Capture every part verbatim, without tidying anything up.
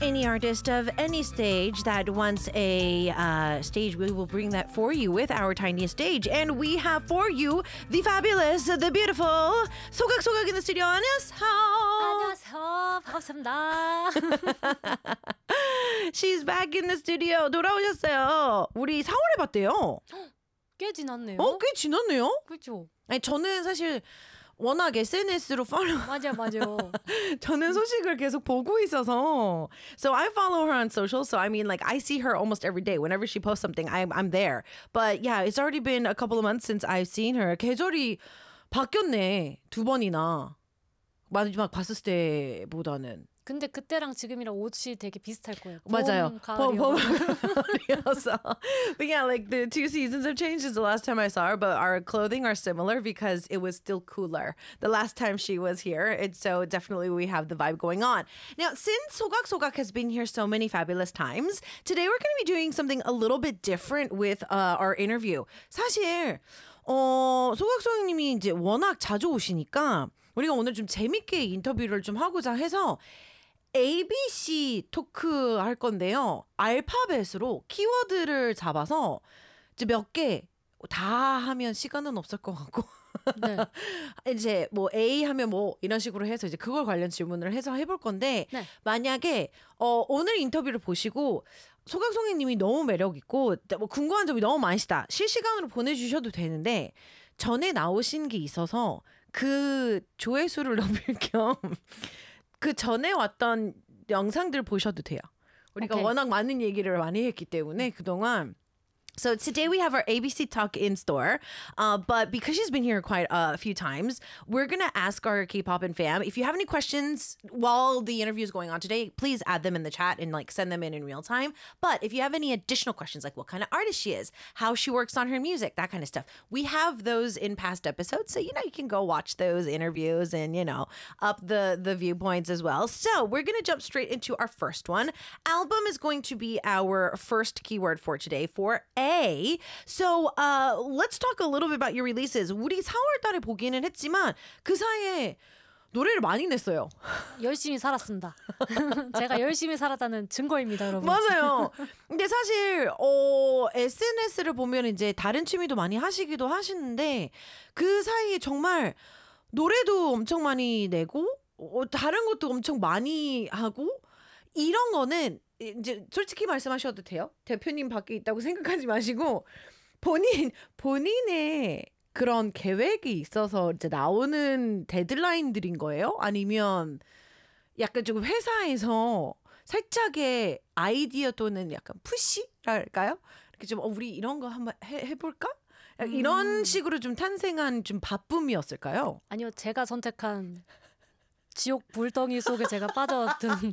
Any artist of any stage that wants a uh, stage, we will bring that for you with our tiniest stage. And we have for you the fabulous, the beautiful 소각소각 in the studio. 안녕하세요. 안녕하세요. 반갑습니다. She's back in the studio. 돌아오셨어요. 우리 사월에 봤대요. 꽤 지났네요. 어, 꽤 지났네요. 그렇죠. 아니, 저는 사실 워낙 에스엔에스로 팔로우 맞아, 맞아. 저는 소식을 계속 보고 있어서 so I follow her on social so I mean like I see her almost every day whenever she posts something I'm I'm there but yeah it's already been a couple of months since I've seen her 계절이 바뀌었네 두 번이나 마지막 봤을 때보다는 근데 그때랑 지금이랑 옷이 되게 비슷할 거예요. 맞아요. 봄, 가을이어서. But yeah, like the two seasons have changed since the last time I saw her, but our clothing are similar because it was still cooler the last time she was here. And so definitely we have the vibe going on. Now, since Sogak Sogak has been here so many fabulous times, today we're going to be doing something a little bit different with uh, our interview. 사실 어, 소각소각님이 이제 워낙 자주 오시니까 우리가 오늘 좀 재밌게 인터뷰를 좀 하고자 해서 에이비씨 토크 할 건데요. 알파벳으로 키워드를 잡아서 이제 몇 개 다 하면 시간은 없을 것 같고 네. 이제 뭐 A 하면 뭐 이런 식으로 해서 이제 그걸 관련 질문을 해서 해볼 건데 네. 만약에 어, 오늘 인터뷰를 보시고 소각송이님이 너무 매력 있고 뭐 궁금한 점이 너무 많으시다. 실시간으로 보내주셔도 되는데 전에 나오신 게 있어서 그 조회수를 넘길 겸 그 전에 왔던 영상들 보셔도 돼요. 우리가 Okay. 워낙 많은 얘기를 많이 했기 때문에 그동안 So today we have our A B C Talk in store, uh, but because she's been here quite a few times, we're gonna ask our K-pop and fam. If you have any questions while the interview is going on today, please add them in the chat and like send them in in real time. But if you have any additional questions, like what kind of artist she is, how she works on her music, that kind of stuff, we have those in past episodes. So you know you can go watch those interviews and you know up the the viewpoints as well. So we're gonna jump straight into our first one. Album is going to be our first keyword for today for A. So uh, let's talk a little bit about your releases. 우리 사월 달에 보기는 했지만 그 사이에 노래를 많이 냈어요. 열심히 살았습니다. 제가 열심히 살았다는 증거입니다, 여러분. 맞아요. 근데 사실 어, 에스엔에스를 보면 이제 다른 취미도 많이 하시기도 하시는데 그 사이에 정말 노래도 엄청 많이 내고 어, 다른 것도 엄청 많이 하고 이런 거는 이제 솔직히 말씀하셔도 돼요. 대표님 밖에 있다고 생각하지 마시고 본인 본인의 그런 계획이 있어서 이제 나오는 데드라인들인 거예요? 아니면 약간 좀 회사에서 살짝의 아이디어 또는 약간 푸시랄까요? 이렇게 좀 어, 우리 이런 거 한번 해, 해볼까? 이런 음. 식으로 좀 탄생한 좀 바쁨이었을까요? 아니요, 제가 선택한 지옥 불덩이 속에 제가 빠져든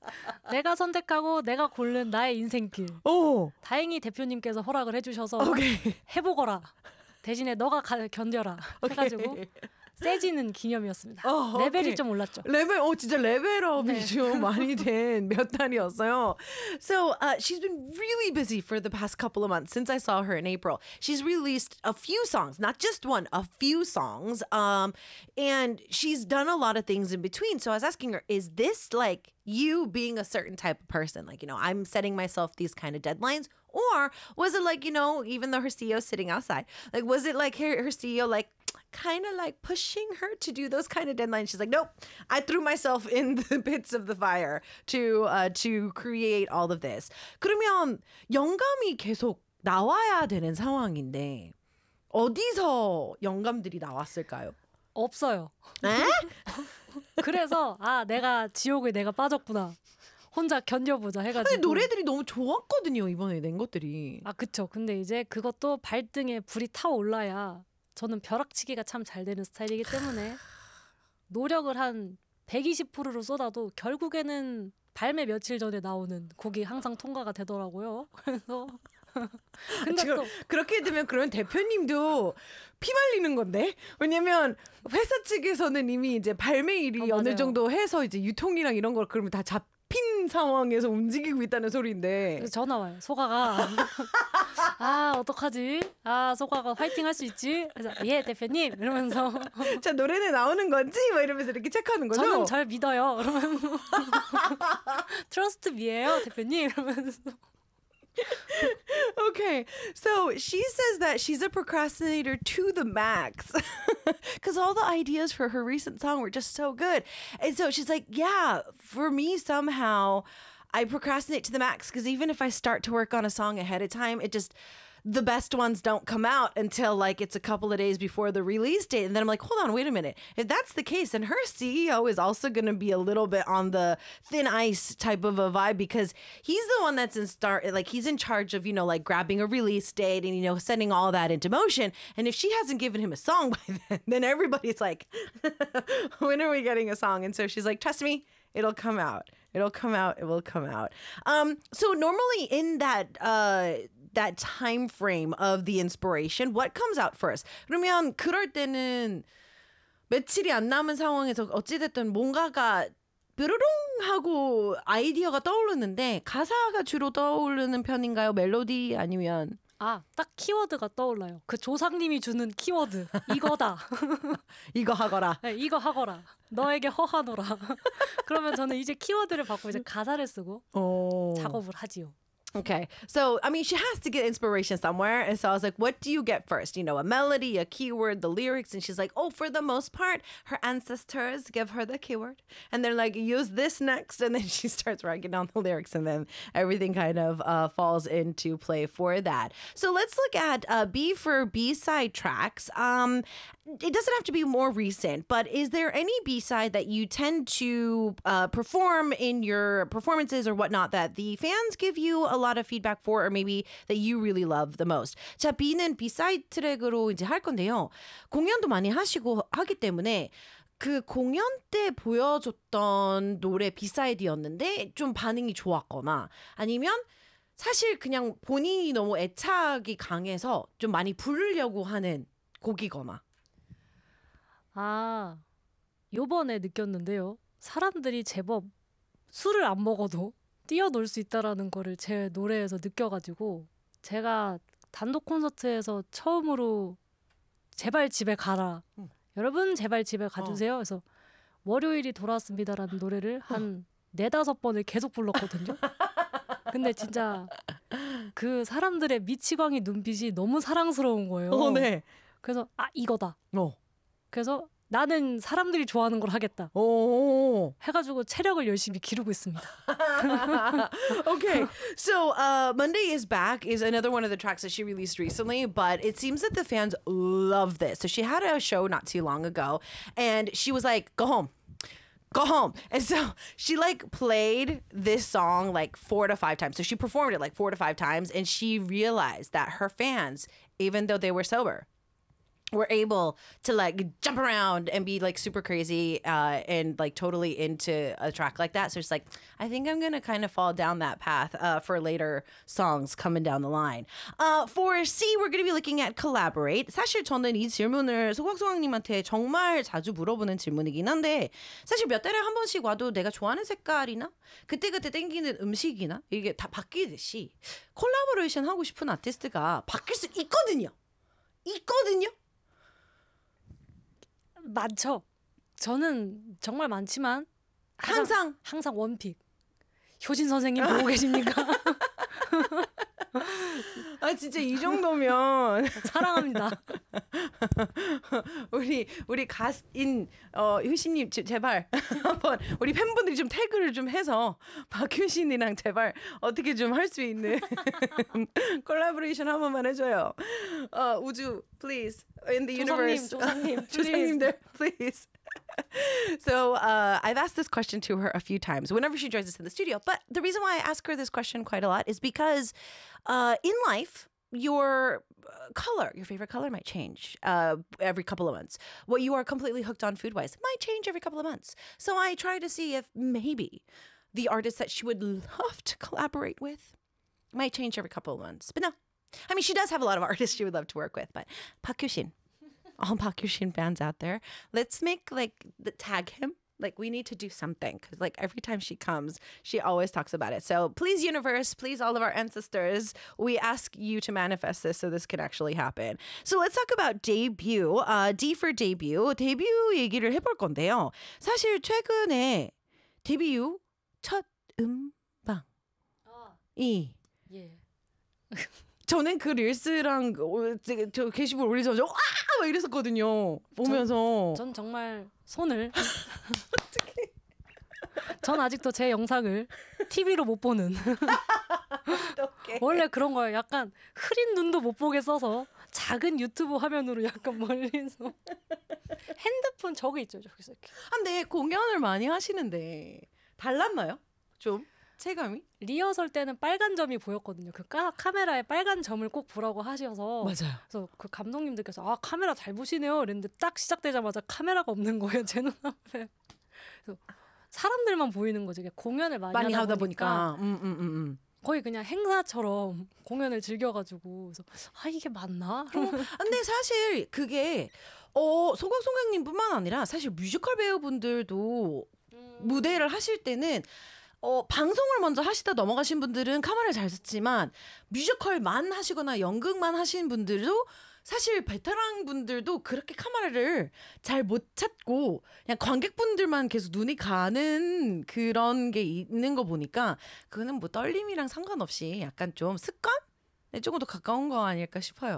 내가 선택하고 내가 고른 나의 인생길. 오, 다행히 대표님께서 허락을 해주셔서 오케이. 해보거라. 대신에 너가 가, 견뎌라 해가지고 세지는 기념이었습니다. 어, 레벨이 오케이. 좀 올랐죠. 레벨, 어 진짜 레벨업이 네. 좀 많이 된 몇 달이었어요. So uh, she's been really busy for the past couple of months since I saw her in April. She's released a few songs, not just one, a few songs. Um, and she's done a lot of things in between. So I was asking her, is this like you being a certain type of person? Like, you know, I'm setting myself these kind of deadlines. Or was it like, you know, even though her C E O is sitting outside, like, was it like her, her C E O, like, kind of like pushing her to do those kind of deadlines? She's like, nope, I threw myself in the pits of the fire to uh, to create all of this. 그러면 영감이 계속 나와야 되는 상황인데 어디서 영감들이 나왔을까요? 없어요. 에? 그래서 아 내가 지옥에 내가 빠졌구나. 혼자 견뎌보자 해가지고. 근데 노래들이 너무 좋았거든요, 이번에 낸 것들이. 아 그쵸. 근데 이제 그것도 발등에 불이 타올라야 저는 벼락치기가 참 잘 되는 스타일이기 때문에 노력을 한 백이십 퍼센트로 쏟아도 결국에는 발매 며칠 전에 나오는 곡이 항상 통과가 되더라고요. 그래서 근데 지금 또 그렇게 되면 그러면 대표님도 피말리는 건데 왜냐면 회사 측에서는 이미 이제 발매일이 어, 어느 맞아요. 정도 해서 이제 유통이랑 이런 걸 그러면 다 잡힌 상황에서 움직이고 있다는 소리인데 그래서 전화 와요. 소가가 아 어떡하지? 아 소가가 화이팅 할 수 있지? 그래서 예 대표님 이러면서 자 노래는 나오는 건지 뭐 이러면서 이렇게 체크하는 거죠? 저는 절 믿어요. 그러면 트러스트 미예요, 대표님. 이러면서. Okay, so she says that she's a procrastinator to the max because all the ideas for her recent song were just so good. And so she's like, yeah, for me, somehow I procrastinate to the max because even if I start to work on a song ahead of time, it just, the best ones don't come out until like it's a couple of days before the release date. And then I'm like, hold on, wait a minute. If that's the case, then her C E O is also going to be a little bit on the thin ice type of a vibe because he's the one that's in start, like he's in charge of, you know, like grabbing a release date and, you know, sending all that into motion. And if she hasn't given him a song by then, then everybody's like, when are we getting a song? And so she's like, trust me, it'll come out. It'll come out. It will come out. Um, so normally in that, uh, that time frame of the inspiration, what comes out first? 그러면 그럴 때는 며칠이 안 남은 상황에서 어찌됐든 뭔가가 뾰로롱 하고 아이디어가 떠오르는데 가사가 주로 떠오르는 편인가요? 멜로디 아니면? 아, 딱 키워드가 떠올라요. 그 조상님이 주는 키워드. 이거다. 이거 하거라. 네, 이거 하거라. 너에게 허하노라. 그러면 저는 이제 키워드를 받고 이제 가사를 쓰고 오. 작업을 하지요. Okay. So, I mean, she has to get inspiration somewhere. And so I was like, what do you get first? You know, a melody, a keyword, the lyrics. And she's like, oh, for the most part, her ancestors give her the keyword. And they're like, use this next. And then she starts writing down the lyrics. And then everything kind of uh, falls into play for that. So let's look at uh, B for B-side tracks. Um, it doesn't have to be more recent, but is there any B-side that you tend to uh, perform in your performances or whatnot that the fans give you a lot of feedback for, or maybe that you really love the most? 자, B는 B-side 트랙으로 이제 할 건데요. 공연도 많이 하시고 하기 때문에 그 공연 때 보여줬던 노래 B-side이었는데 좀 반응이 좋았거나 아니면 사실 그냥 본인이 너무 애착이 강해서 좀 많이 부르려고 하는 곡이거나. 아, 요번에 느꼈는데요. 사람들이 제법 술을 안 먹어도 뛰어놀 수 있다라는 거를 제 노래에서 느껴가지고 제가 단독 콘서트에서 처음으로 제발 집에 가라. 응. 여러분 제발 집에 가주세요. 그래서 월요일이 돌아왔습니다라는 노래를 한 네다섯 번을 계속 불렀거든요. 근데 진짜 그 사람들의 미치광이 눈빛이 너무 사랑스러운 거예요. 어, 네. 그래서 아 이거다. 어. 그래서 나는 사람들이 좋아하는 걸 하겠다. 오. 해가지고 체력을 열심히 기르고 있습니다. Okay, so uh, Monday is Back is another one of the tracks that she released recently, but it seems that the fans love this. So she had a show not too long ago, and she was like, "Go home." Go home. And so she like played this song like four to five times. So she performed it like four to five times, and she realized that her fans, even though they were sober, were able to like jump around and be like super crazy uh, and like totally into a track like that. So it's like, I think I'm going to kind of fall down that path uh, for later songs coming down the line. Uh, for C, we're going to be looking at Collaborate. 사실 저는 이 질문을 소각소각님한테 정말 자주 물어보는 질문이긴 한데 사실 몇 달에 한 번씩 와도 내가 좋아하는 색깔이나 그때그때 땡기는 음식이나 이게 다 바뀌듯이 콜라보레이션 하고 싶은 아티스트가 바뀔 수 있거든요. 있거든요. 많죠. 저는 정말 많지만 항상 항상 원픽. 효진 선생님 보고 계십니까? 아 진짜 이 정도면 사랑합니다. 우리 우리 가인 어 효신님 제발 한번 우리 팬분들이 좀 태그를 좀 해서 박효신이랑 제발 어떻게 좀 할 수 있는 콜라보레이션 한 번만 해줘요. 어 우주 please in the universe. 조상님, 조상님, 조상님들 please. So uh, I've asked this question to her a few times whenever she joins us in the studio. But the reason why I ask her this question quite a lot is because uh, in life, your color, your favorite color might change uh, every couple of months. What you are completely hooked on food-wise might change every couple of months. So I try to see if maybe the artist that she would love to collaborate with might change every couple of months. But no. I mean, she does have a lot of artists she would love to work with, but Park Hyo-shin. All Park Hyo-shin fans out there, let's make like the tag him. Like we need to do something because like every time she comes, she always talks about it. So please, universe, please, all of our ancestors, we ask you to manifest this so this can actually happen. So let's talk about debut. Uh, D for debut. 데뷔 얘기를 해볼 건데요. 사실 최근에 데뷔 첫 음. 예. 저는 그 릴스랑 어, 저- 저 게시물 올리자마자 와! 막 이랬었거든요. 보면서. 전 정말 손을 전 아직도 제 영상을 티비로 못 보는 어떡해. 원래 그런 거예요. 약간 흐린 눈도 못 보게 써서 작은 유튜브 화면으로 약간 멀리서 핸드폰 저기 있죠. 저기서 이렇게. 근데 공연을 많이 하시는데 달랐나요? 좀 체감이? 리허설 때는 빨간 점이 보였거든요. 그 까, 카메라에 빨간 점을 꼭 보라고 하셔서 맞아요. 그래서 그 감독님들께서 아 카메라 잘 보시네요. 이랬는데 딱 시작되자마자 카메라가 없는 거예요. 제 눈앞에. 그래서 사람들만 보이는 거죠. 이게 공연을 많이, 많이 하다 하다 보니까, 보니까. 음, 음, 음, 음. 거의 그냥 행사처럼 공연을 즐겨가지고 그래서 아 이게 맞나? 근데 사실 그게 어, 소각송각님뿐만 아니라 사실 뮤지컬 배우분들도 무대를 하실 때는 어, 방송을 먼저 하시다 넘어가신 분들은 카메라를 잘 썼지만 뮤지컬만 하시거나 연극만 하신 분들도 사실 베테랑 분들도 그렇게 카메라를 잘 못 찾고 그냥 관객분들만 계속 눈이 가는 그런 게 있는 거 보니까 그거는 뭐 떨림이랑 상관없이 약간 좀 습관에 조금 더 가까운 거 아닐까 싶어요.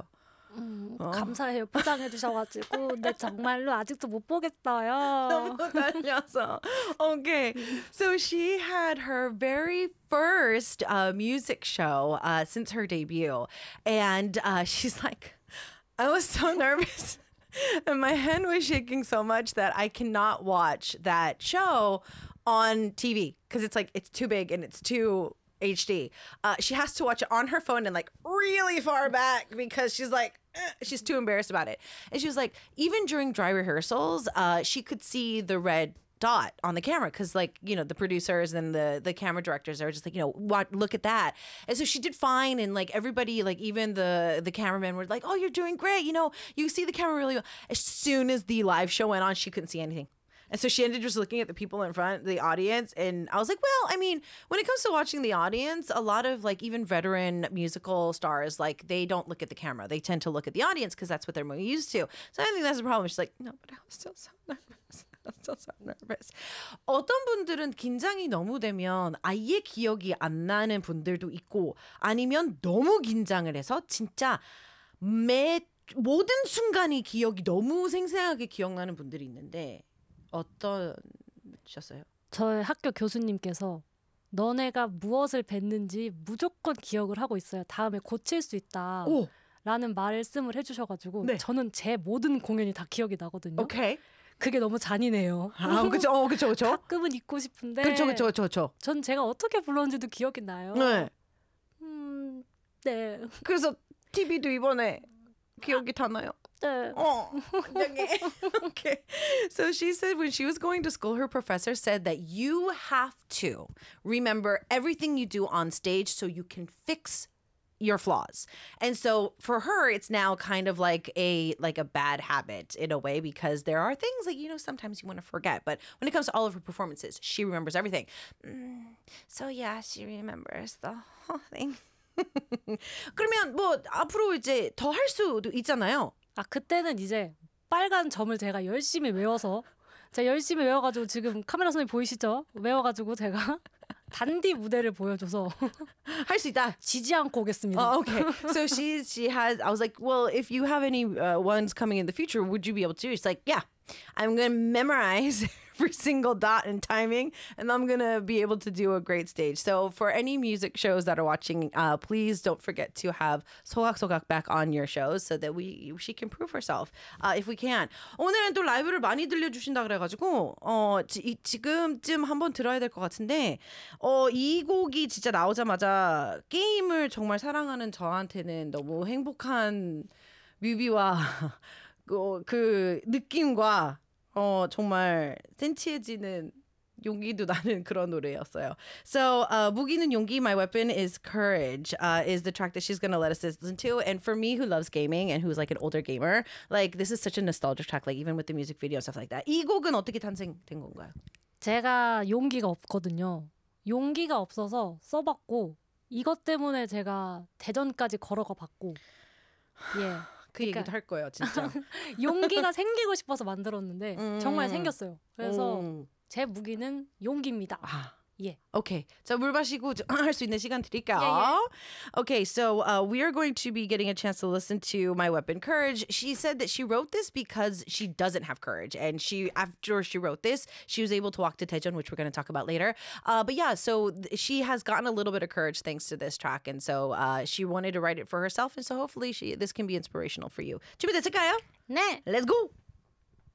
음, 어. 감사해요. 포장해 주셔가지고 근데 정말로 아직도 못 보겠어요. 너무 달려서. Okay. So she had her very first uh, music show uh, since her debut. And uh, she's like, I was so nervous. And my hand was shaking so much that I cannot watch that show on T V because it's like, it's too big and it's too H D. Uh, she has to watch it on her phone and like really far back because she's like, eh, she's too embarrassed about it. And she was like, even during dry rehearsals, uh, she could see the red dot on the camera because like, you know, the producers and the the camera directors are just like, you know, what, look at that. And so she did fine. And like everybody, like even the the cameramen were like, oh, you're doing great. You know, you see the camera really well. As soon as the live show went on, she couldn't see anything. And so she ended just looking at the people in front, the audience. And I was like, well, I mean, when it comes to watching the audience, a lot of like even veteran musical stars, like they don't look at the camera. They tend to look at the audience because that's what they're more used to. So I think that's the problem. She's like, no, but I was still so nervous. I was still so nervous. 어떤 분들은 긴장이 너무 되면 아예 기억이 안 나는 분들도 있고 아니면 너무 긴장을 해서 진짜 매 모든 순간이 기억이 너무 생생하게 기억나는 분들이 있는데 어떠셨어요? 저의 학교 교수님께서 너네가 무엇을 뵀는지 무조건 기억을 하고 있어야 다음에 고칠 수 있다 오, 라는 말씀을 해주셔가지고 네. 저는 제 모든 공연이 다 기억이 나거든요. 오케이. 그게 너무 잔인해요. 아, 그쵸, 어, 그쵸, 그쵸. 가끔은 잊고 싶은데 그쵸, 그쵸, 그쵸, 그쵸. 전 제가 어떻게 불렀는지도 기억이 나요. 네. 음, 네. 그래서 티비도 이번에 기억이 다 나요. 네. Oh, okay. So she said when she was going to school, her professor said that you have to remember everything you do on stage so you can fix your flaws. And so for her, it's now kind of like a like a bad habit in a way because there are things like, you know, sometimes you want to forget. But when it comes to all of her performances, she remembers everything. Mm, so yeah, she remembers the whole thing. 그러면 뭐 앞으로 이제 더 할 수도 있잖아요. 아 그때는 이제 빨간 점을 제가 열심히 외워서 제가 열심히 외워가지고 지금 카메라 선생님 보이시죠? 외워가지고 제가 단디 무대를 보여줘서 할 수 있다. 지지 않고 오겠습니다. Oh, okay. So she she has. I was like, well, if you have any uh, ones coming in the future, would you be able to? She's like, yeah, I'm gonna memorize every single dot and timing, and I'm gonna be able to do a great stage. So for any music shows that are watching, uh, please don't forget to have 소각 소각 back on your shows so that we she can prove herself uh, if we can. 오늘은 또 라이브를 많이 들려주신다 그래가지고 어 지, 지금쯤 한번 들어야 될 것 같은데 어 이 곡이 진짜 나오자마자 게임을 정말 사랑하는 저한테는 너무 행복한 뮤비와 그, 그 느낌과 어 정말 센치해지는 용기도 나는 그런 노래였어요. So uh, 무기는 용기, My Weapon is Courage uh, is the track that she's going to let us listen to. And for me who loves gaming and who's like an older gamer, like this is such a nostalgic track, like even with the music video and stuff like that. 이 곡은 어떻게 탄생된 건가요? 제가 용기가 없거든요. 용기가 없어서 써봤고 이것 때문에 제가 대전까지 걸어가 봤고 예. 그 얘기도 그러니까- 할 거예요, 진짜. 용기가 생기고 싶어서 만들었는데 음. 정말 생겼어요. 그래서 오. 제 무기는 용기입니다. 아, 예. Okay. 자, 물 마시고 할 수 있는 시간 드릴게요. Yeah, Okay, so uh, we are going to be getting a chance to listen to My Weapon Courage. She said that she wrote this because she doesn't have courage. And she, after she wrote this, she was able to walk to Daejeon, which we're going to talk about later. Uh, but yeah, so th- she has gotten a little bit of courage thanks to this track. And so uh, she wanted to write it for herself. And so hopefully she this can be inspirational for you. 준비됐을까요? 네. Let's go!